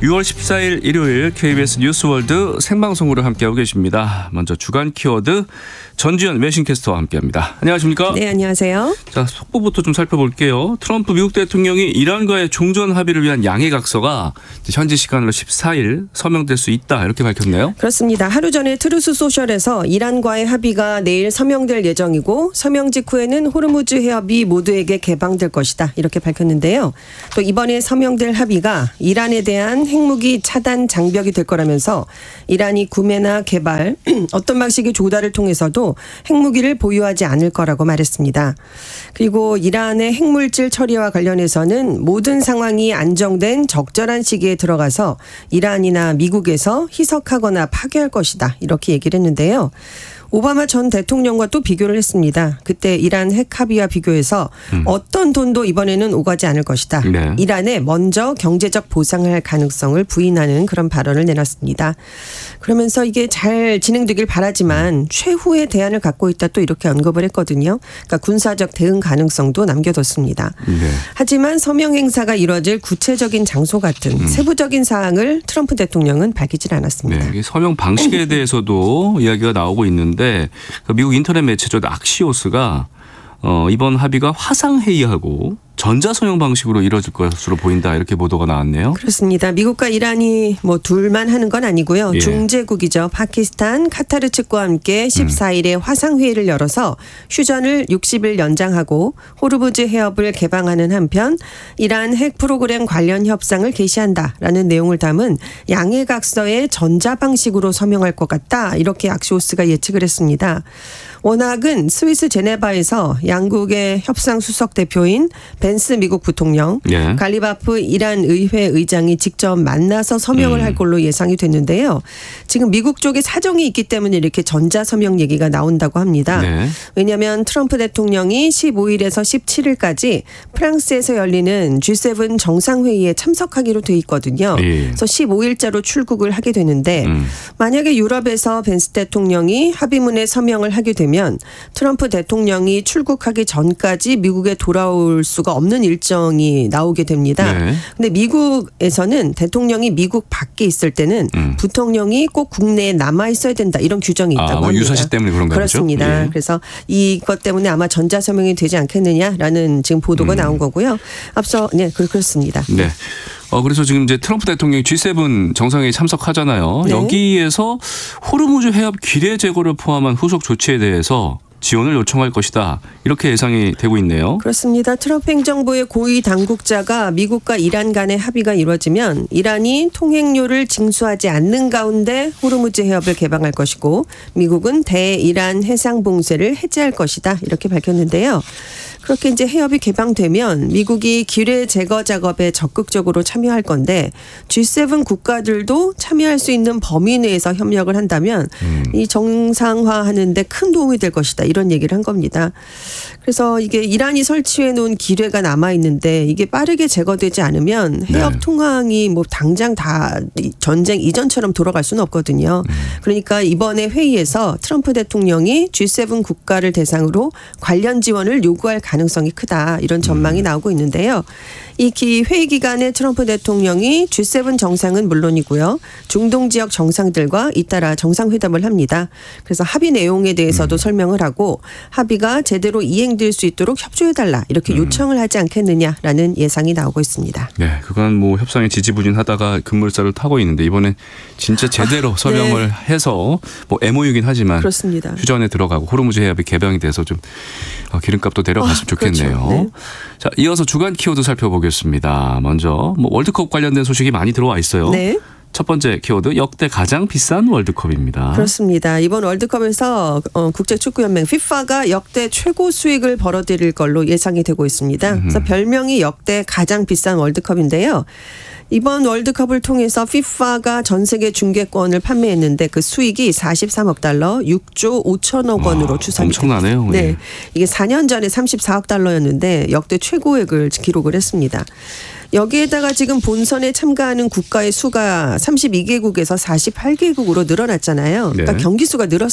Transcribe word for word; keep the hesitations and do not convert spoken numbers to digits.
유월 십사일 일요일 케이비에스 뉴스월드 생방송으로 함께하고 계십니다. 먼저 주간 키워드 전주현 외신캐스터와 함께합니다. 안녕하십니까? 네, 안녕하세요. 자, 속보부터 좀 살펴볼게요. 트럼프 미국 대통령이 이란과의 종전 합의를 위한 양해각서가 현지 시간으로 십사일 서명될 수 있다 이렇게 밝혔네요. 그렇습니다. 하루 전에 트루스 소셜에서 이란과의 합의가 내일 서명될 예정이고 서명 직후에는 호르무즈 해협이 모두에게 개방될 것이다 이렇게 밝혔는데요. 또 이번에 서명될 합의가 이란에 대한 핵무기 차단 장벽이 될 거라면서 이란이 구매나 개발 어떤 방식의 조달을 통해서도 핵무기를 보유하지 않을 거라고 말했습니다. 그리고 이란의 핵물질 처리와 관련해서는 모든 상황이 안정된 적절한 시기에 들어가서 이란이나 미국에서 희석하거나 파괴할 것이다 이렇게 얘기를 했는데요. 오바마 전 대통령과 또 비교를 했습니다. 그때 이란 핵 합의와 비교해서 음. 어떤 돈도 이번에는 오가지 않을 것이다. 네. 이란에 먼저 경제적 보상을 할 가능성을 부인하는 그런 발언을 내놨습니다. 그러면서 이게 잘 진행되길 바라지만 최후의 대안을 갖고 있다 또 이렇게 언급을 했거든요. 그러니까 군사적 대응 가능성도 남겨뒀습니다. 네. 하지만 서명 행사가 이뤄질 구체적인 장소 같은 음. 세부적인 사항을 트럼프 대통령은 밝히질 않았습니다. 네, 서명 방식에 대해서도 이야기가 나오고 있는데 미국 인터넷 매체죠 악시오스가 어, 이번 합의가 화상회의하고 전자서명 방식으로 이루어질 것으로 보인다 이렇게 보도가 나왔네요. 그렇습니다. 미국과 이란이 뭐 둘만 하는 건 아니고요. 예. 중재국이죠. 파키스탄, 카타르 측과 함께 십사일에 음. 화상회의를 열어서 휴전을 육십일 연장하고 호르무즈 해협을 개방하는 한편 이란 핵 프로그램 관련 협상을 개시한다라는 내용을 담은 양해각서에 전자 방식으로 서명할 것 같다. 이렇게 악시오스가 예측을 했습니다. 워낙은 스위스 제네바에서 양국의 협상 수석 대표인 벤스 미국 부통령, 예. 갈리바프 이란 의회 의장이 직접 만나서 서명을 음. 할 걸로 예상이 됐는데요. 지금 미국 쪽에 사정이 있기 때문에 이렇게 전자서명 얘기가 나온다고 합니다. 네. 왜냐하면 트럼프 대통령이 십오일에서 십칠일까지 프랑스에서 열리는 지세븐 정상회의에 참석하기로 돼 있거든요. 예. 그래서 십오일자로 출국을 하게 되는데 음. 만약에 유럽에서 벤스 대통령이 합의문에 서명을 하게 되면 트럼프 대통령이 출국하기 전까지 미국에 돌아올 수가 없는 일정이 나오게 됩니다. 네. 근데 미국에서는 대통령이 미국 밖에 있을 때는 음. 부통령이 꼭 국내에 남아 있어야 된다 이런 규정이 있다고 아, 뭐 합니다. 유사시 때문에 그런가 보죠? 그렇습니다. 예. 그래서 이것 때문에 아마 전자서명이 되지 않겠느냐라는 지금 보도가 음. 나온 거고요. 앞서 네 그렇습니다. 네. 어 그래서 지금 이제 트럼프 대통령이 지세븐 정상회의 참석하잖아요. 네. 여기에서 호르무즈 해협 기뢰 제거를 포함한 후속 조치에 대해서 지원을 요청할 것이다. 이렇게 예상이 되고 있네요. 그렇습니다. 트럼프 행정부의 고위 당국자가 미국과 이란 간의 합의가 이루어지면 이란이 통행료를 징수하지 않는 가운데 호르무즈 해협을 개방할 것이고 미국은 대이란 해상 봉쇄를 해제할 것이다. 이렇게 밝혔는데요. 그렇게 이제 해협이 개방되면 미국이 기뢰 제거 작업에 적극적으로 참여할 건데 지세븐 국가들도 참여할 수 있는 범위 내에서 협력을 한다면 음. 이 정상화하는 데 큰 도움이 될 것이다. 이런 얘기를 한 겁니다. 그래서 이게 이란이 설치해 놓은 기뢰가 남아 있는데 이게 빠르게 제거되지 않으면 해협 네. 통항이 뭐 당장 다 전쟁 이전처럼 돌아갈 수는 없거든요. 음. 그러니까 이번에 회의에서 트럼프 대통령이 지세븐 국가를 대상으로 관련 지원을 요구할 가능성이 크다. 이런 전망이 음. 나오고 있는데요. 이 회의 기간에 트럼프 대통령이 지세븐 정상은 물론이고요. 중동 지역 정상들과 잇따라 정상회담을 합니다. 그래서 합의 내용에 대해서도 음. 설명을 하고 합의가 제대로 이행될 수 있도록 협조해달라 이렇게 요청을 하지 않겠느냐라는 예상이 나오고 있습니다. 네, 그건 뭐 협상에 지지부진하다가 급물살을 타고 있는데 이번엔 진짜 제대로 아, 서명을 네. 해서 뭐 엠오유긴 하지만 그렇습니다. 휴전에 들어가고 호르무즈 해협이 개방이 돼서 좀 기름값도 내려갔으면 아, 좋겠네요. 그렇죠. 네. 자, 이어서 주간 키워드 살펴보겠습니다. 먼저 뭐 월드컵 관련된 소식이 많이 들어와 있어요. 네. 첫 번째 키워드 역대 가장 비싼 월드컵입니다. 그렇습니다. 이번 월드컵에서 국제축구연맹 피파가 역대 최고 수익을 벌어들일 걸로 예상이 되고 있습니다. 그래서 별명이 역대 가장 비싼 월드컵인데요. 이번 월드컵을 통해서 피파가 전 세계 중계권을 판매했는데 그 수익이 사십삼억 달러, 육조 오천억 원으로 와, 추산이 엄청나네요. 네, 네. 이게 사 년 전에 삼십사억 달러였는데 역대 최고액을 기록을 했습니다. 여기에다가 지금 본선에 참가하는 국가의 수가 삼십이 개국에서 사십팔 개국으로 늘어났잖아요. 그러니까 네. 경기 수가